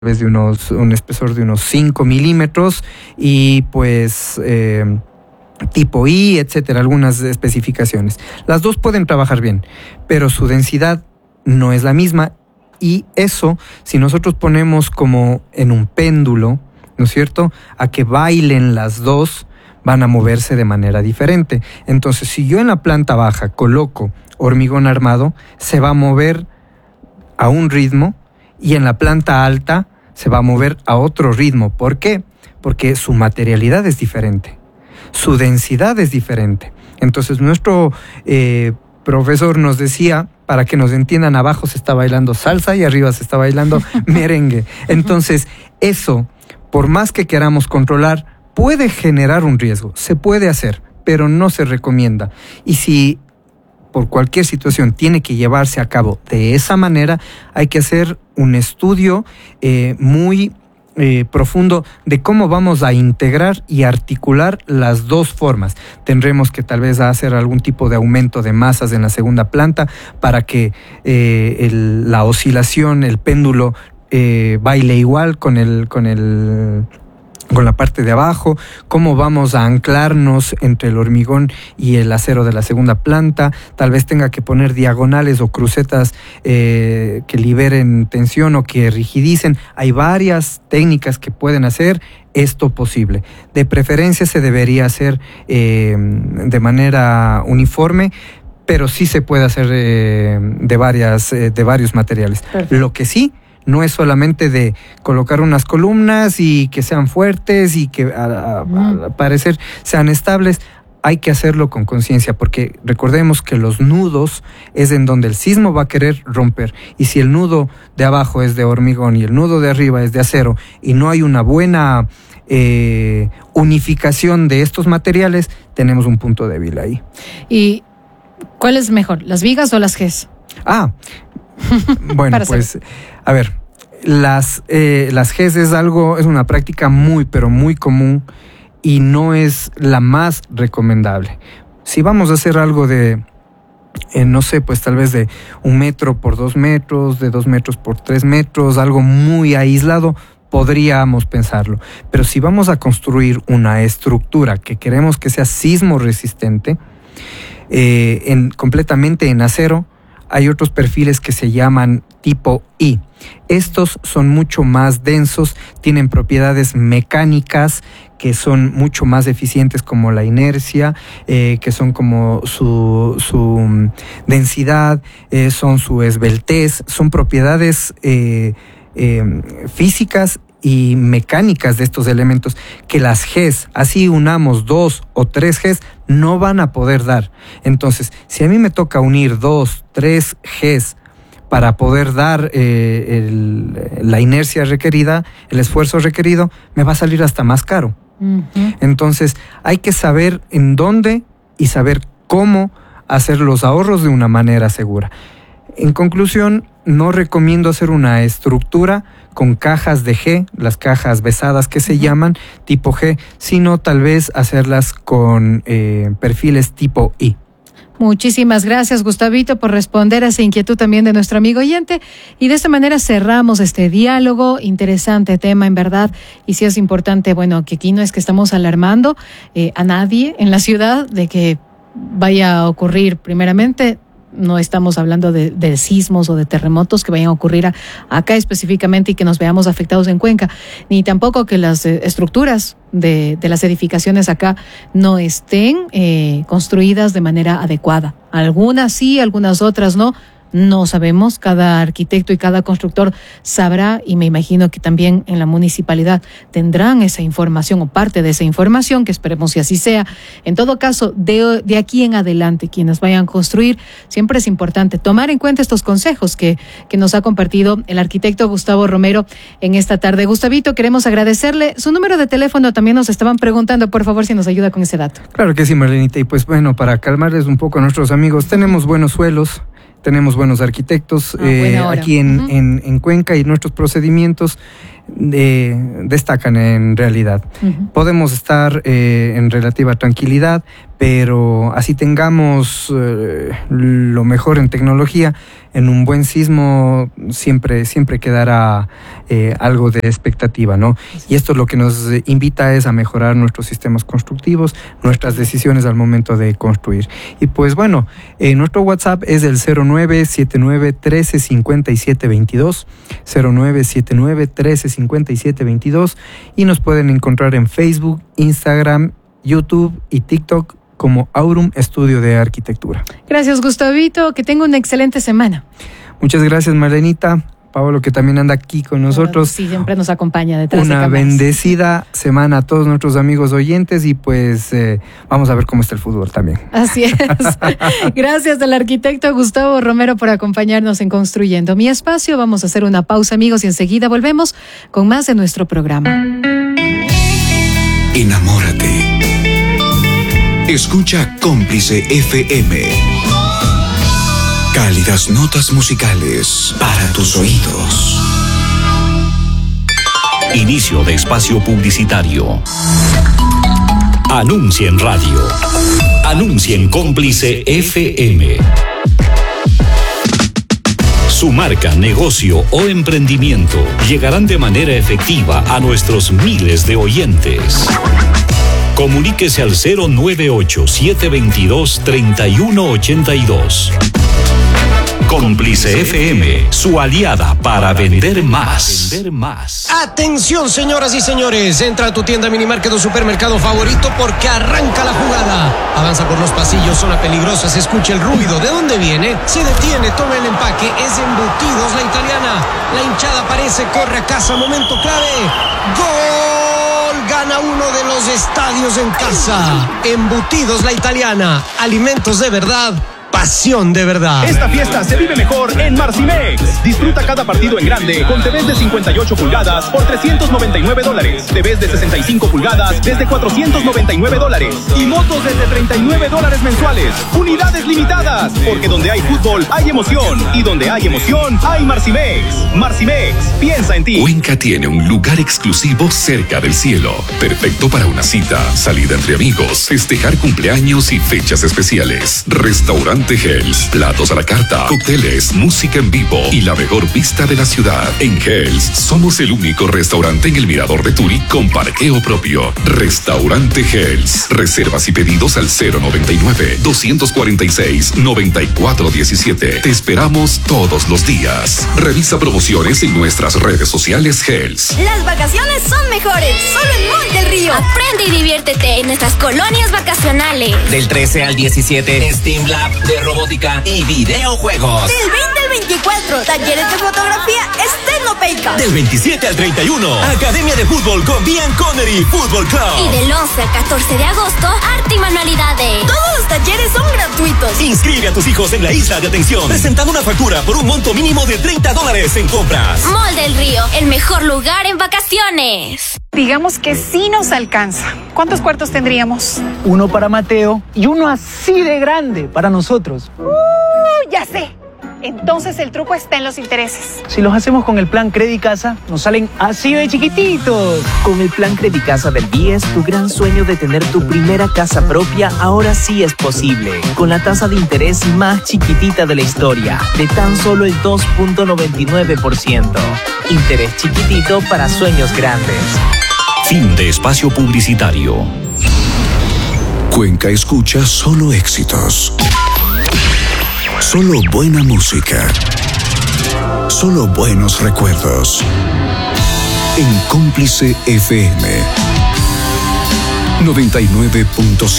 vez de un espesor de unos 5 milímetros y pues tipo I, etcétera, algunas especificaciones. Las dos pueden trabajar bien, pero su densidad no es la misma y eso, si nosotros ponemos como en un péndulo, ¿no es cierto?, a que bailen las dos, van a moverse de manera diferente. Entonces, si yo en la planta baja coloco hormigón armado, se va a mover a un ritmo y en la planta alta se va a mover a otro ritmo. ¿Por qué? Porque su materialidad es diferente, su densidad es diferente. Entonces nuestro profesor nos decía, para que nos entiendan, abajo se está bailando salsa y arriba se está bailando merengue. Entonces eso, por más que queramos controlar, puede generar un riesgo. Se puede hacer, pero no se recomienda. Y si por cualquier situación tiene que llevarse a cabo de esa manera, hay que hacer un estudio muy profundo de cómo vamos a integrar y articular las dos formas. Tendremos que tal vez hacer algún tipo de aumento de masas en la segunda planta para que la oscilación, el péndulo baile igual con la parte de abajo, cómo vamos a anclarnos entre el hormigón y el acero de la segunda planta, tal vez tenga que poner diagonales o crucetas que liberen tensión o que rigidicen. Hay varias técnicas que pueden hacer esto posible. De preferencia se debería hacer de manera uniforme, pero sí se puede hacer de varios materiales. Perfecto. Lo que sí, no es solamente de colocar unas columnas y que sean fuertes y que al parecer sean estables. Hay que hacerlo con conciencia, porque recordemos que los nudos es en donde el sismo va a querer romper. Y si el nudo de abajo es de hormigón y el nudo de arriba es de acero y no hay una buena unificación de estos materiales, tenemos un punto débil ahí. ¿Y cuál es mejor, las vigas o las GES? Bueno, pues, a ver, las GES es una práctica muy, pero muy común y no es la más recomendable. Si vamos a hacer algo de, no sé, pues tal vez de 1 metro por 2 metros, de 2 metros por 3 metros, algo muy aislado, podríamos pensarlo. Pero si vamos a construir una estructura que queremos que sea sismo resistente, completamente en acero, hay otros perfiles que se llaman tipo I. Estos son mucho más densos, tienen propiedades mecánicas que son mucho más eficientes, como la inercia, que son como su densidad, son su esbeltez, son propiedades físicas y mecánicas de estos elementos que las GES, así unamos 2 o 3 GES, no van a poder dar. Entonces, si a mí me toca unir 2, 3 GES para poder dar la inercia requerida, el esfuerzo requerido, me va a salir hasta más caro. Uh-huh. Entonces, hay que saber en dónde y saber cómo hacer los ahorros de una manera segura. En conclusión, no recomiendo hacer una estructura con cajas de G, las cajas besadas que se llaman, tipo G, sino tal vez hacerlas con perfiles tipo I. Muchísimas gracias, Gustavito, por responder a esa inquietud también de nuestro amigo oyente. Y de esta manera cerramos este diálogo. Interesante tema, en verdad. Y sí es importante, bueno, que aquí no es que estamos alarmando a nadie en la ciudad de que vaya a ocurrir primeramente. No estamos hablando de sismos o de terremotos que vayan a ocurrir acá específicamente y que nos veamos afectados en Cuenca, ni tampoco que las estructuras de las edificaciones acá no estén construidas de manera adecuada. Algunas sí, algunas otras no. No sabemos, cada arquitecto y cada constructor sabrá, y me imagino que también en la municipalidad tendrán esa información o parte de esa información, que esperemos que así sea. En todo caso, de aquí en adelante, quienes vayan a construir, siempre es importante tomar en cuenta estos consejos que nos ha compartido el arquitecto Gustavo Romero en esta tarde. Gustavito, queremos agradecerle. Su número de teléfono también nos estaban preguntando, por favor, si nos ayuda con ese dato. Claro que sí, Marlenita, y pues bueno, para calmarles un poco a nuestros amigos, tenemos buenos suelos, tenemos buenos arquitectos aquí en Cuenca, y nuestros procedimientos destacan en realidad. Podemos estar en relativa tranquilidad, pero así tengamos lo mejor en tecnología, en un buen sismo siempre quedará algo de expectativa, ¿no? Y esto lo que nos invita es a mejorar nuestros sistemas constructivos, nuestras decisiones al momento de construir. Y pues bueno, nuestro WhatsApp es el 0979-135722, 0979-135722, y nos pueden encontrar en Facebook, Instagram, YouTube y TikTok como Aurum Estudio de Arquitectura. Gracias, Gustavito. Que tenga una excelente semana. Muchas gracias, Marlenita. Pablo, que también anda aquí con nosotros. Sí, siempre nos acompaña detrás de cámaras. Una bendecida semana a todos nuestros amigos oyentes y pues vamos a ver cómo está el fútbol también. Así es. Gracias al arquitecto Gustavo Romero por acompañarnos en Construyendo Mi Espacio. Vamos a hacer una pausa, amigos, y enseguida volvemos con más de nuestro programa. Enamórate. Escucha Cómplice FM. Cálidas notas musicales para tus oídos. Inicio de espacio publicitario. Anuncia en radio. Anuncia en Cómplice FM. Su marca, negocio o emprendimiento llegarán de manera efectiva a nuestros miles de oyentes. Comuníquese al 098-722-3182. Cómplice FM, su aliada para vender más. Atención, señoras y señores, entra a tu tienda, minimarket o supermercado favorito porque arranca la jugada. Avanza por los pasillos, zona peligrosa, se escucha el ruido. ¿De dónde viene? Se detiene, toma el empaque, es Embutidos La Italiana. La hinchada aparece, corre a casa, momento clave. ¡Gol! Gana uno de los estadios en casa. Embutidos La Italiana, alimentos de verdad, pasión de verdad. Esta fiesta se vive mejor en Marcimex. Disfruta cada partido en grande con TVs de 58 pulgadas por $399, TVs de 65 pulgadas desde $499 y motos desde $39 mensuales. Unidades limitadas, porque donde hay fútbol hay emoción y donde hay emoción hay Marcimex. Marcimex, piensa en ti. Cuenca tiene un lugar exclusivo cerca del cielo, perfecto para una cita, salida entre amigos, festejar cumpleaños y fechas especiales. Restaurante Hells, platos a la carta, cócteles, música en vivo y la mejor vista de la ciudad. En Hells somos el único restaurante en el Mirador de Turi con parqueo propio. Restaurante Hells. Reservas y pedidos al 099-246-9417. Te esperamos todos los días. Revisa promociones en nuestras redes sociales Hells. Las vacaciones son mejores solo en Mall del Río. Aprende y diviértete en nuestras colonias vacacionales. Del 13 al 17, Steam Lab de robótica y videojuegos. Del 20 al 24, talleres de fotografía estenopeica. Del 27 al 31, Academia de Fútbol con Bian Connery Fútbol Club. Y del 11 al 14 de agosto, arte y manualidades. Todos los talleres son gratuitos. Inscribe a tus hijos en la isla de atención, presentando una factura por un monto mínimo de $30 en compras. Mall del Río, el mejor lugar en vacaciones. Digamos que sí nos alcanza. ¿Cuántos cuartos tendríamos? Uno para Mateo y uno así de grande para nosotros. Ya sé. Entonces el truco está en los intereses. Si los hacemos con el plan Credicasa, nos salen así de chiquititos. Con el plan Credicasa del BIES, tu gran sueño de tener tu primera casa propia ahora sí es posible. Con la tasa de interés más chiquitita de la historia, de tan solo el 2.99%. Interés chiquitito para sueños grandes. Fin de espacio publicitario. Cuenca escucha solo éxitos. Solo buena música. Solo buenos recuerdos. En Cómplice FM 99.7.